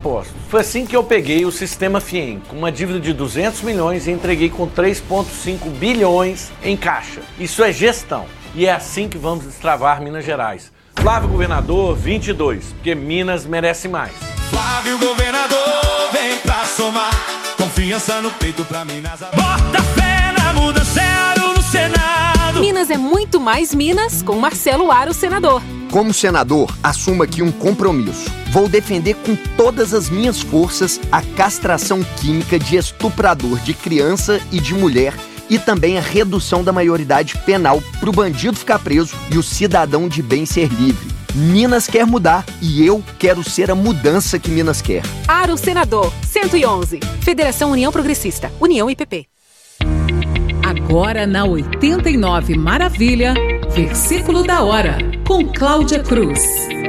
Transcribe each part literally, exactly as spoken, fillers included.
impostos. Foi assim que eu peguei o sistema FIEM, com uma dívida de duzentos milhões e entreguei com três vírgula cinco bilhões em caixa. Isso é gestão. E é assim que vamos destravar Minas Gerais. Flávio Governador vinte e dois, porque Minas merece mais. Flávio Governador, vem pra somar. Confiança no peito pra Minas. Bota fé na mudança no Senado. Minas é muito mais Minas com Marcelo Aro, senador. Como senador, assumo aqui um compromisso. Vou defender com todas as minhas forças a castração química de estuprador de criança e de mulher e também a redução da maioridade penal para o bandido ficar preso e o cidadão de bem ser livre. Minas quer mudar e eu quero ser a mudança que Minas quer. Aro, senador, cento e onze. Federação União Progressista, União I P P. Agora na oitenta e nove Maravilha, versículo da hora, com Cláudia Cruz.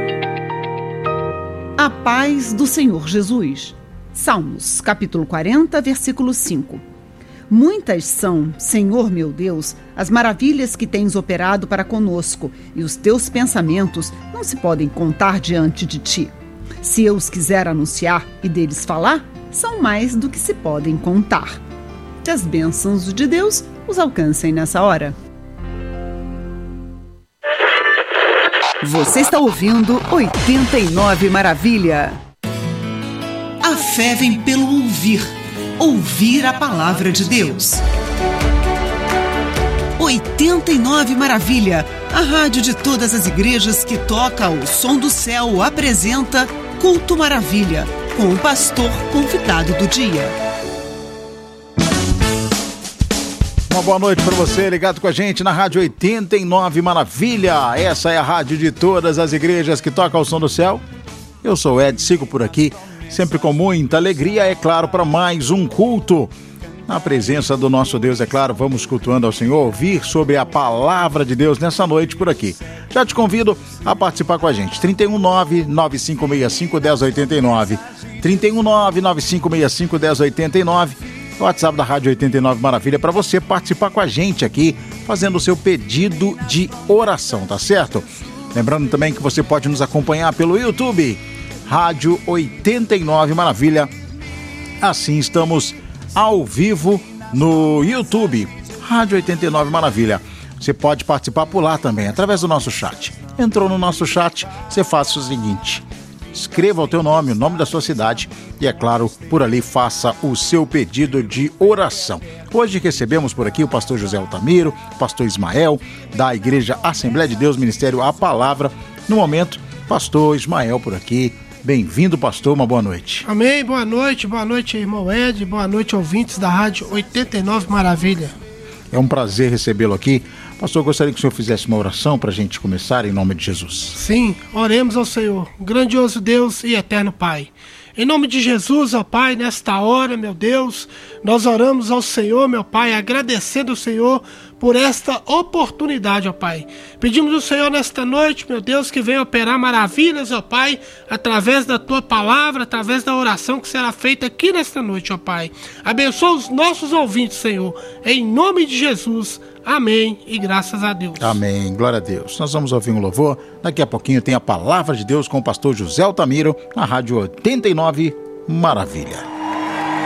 A paz do Senhor Jesus. Salmos, capítulo quarenta, versículo cinco. Muitas são, Senhor meu Deus, as maravilhas que tens operado para conosco, e os teus pensamentos não se podem contar diante de ti. Se eu os quiser anunciar e deles falar, são mais do que se podem contar. Que as bênçãos de Deus os alcancem nessa hora. Você está ouvindo oitenta e nove Maravilha. A fé vem pelo ouvir. Ouvir a palavra de Deus. oitenta e nove Maravilha, a rádio de todas as igrejas que toca o som do céu, apresenta Culto Maravilha, com o pastor convidado do dia. Uma boa noite para você, ligado com a gente na rádio oitenta e nove Maravilha. Essa é a rádio de todas as igrejas que toca o som do céu. Eu sou o Ed, sigo por aqui, sempre com muita alegria, é claro, para mais um culto. Na presença do nosso Deus, é claro, vamos cultuando ao Senhor, ouvir sobre a palavra de Deus nessa noite por aqui. Já te convido a participar com a gente. trinta e um, nove nove cinco seis cinco, um zero oito nove. trinta e um, nove nove cinco seis cinco, um zero oito nove. O WhatsApp da Rádio oitenta e nove Maravilha para você participar com a gente aqui, fazendo o seu pedido de oração, tá certo? Lembrando também que você pode nos acompanhar pelo YouTube, Rádio oitenta e nove Maravilha. Assim estamos ao vivo no YouTube, Rádio oitenta e nove Maravilha. Você pode participar por lá também, através do nosso chat. Entrou no nosso chat, você faz o seguinte: escreva o teu nome, o nome da sua cidade e, é claro, por ali faça o seu pedido de oração. Hoje recebemos por aqui o pastor José Altamiro, o pastor Ismael, da Igreja Assembleia de Deus, Ministério A Palavra. No momento, pastor Ismael por aqui. Bem-vindo, pastor, uma boa noite. Amém, boa noite, boa noite, irmão Ed, boa noite, ouvintes da Rádio oitenta e nove Maravilha. É um prazer recebê-lo aqui. Pastor, gostaria que o senhor fizesse uma oração para a gente começar em nome de Jesus. Sim, oremos ao Senhor, grandioso Deus e eterno Pai. Em nome de Jesus, ó Pai, nesta hora, meu Deus, nós oramos ao Senhor, meu Pai, agradecendo ao Senhor por esta oportunidade, ó Pai. Pedimos ao Senhor nesta noite, meu Deus, que venha operar maravilhas, ó Pai, através da Tua palavra, através da oração que será feita aqui nesta noite, ó Pai. Abençoa os nossos ouvintes, Senhor, em nome de Jesus. Amém e graças a Deus. Amém, glória a Deus. Nós vamos ouvir um louvor. Daqui a pouquinho tem a palavra de Deus com o pastor José Altamiro na Rádio oitenta e nove Maravilha.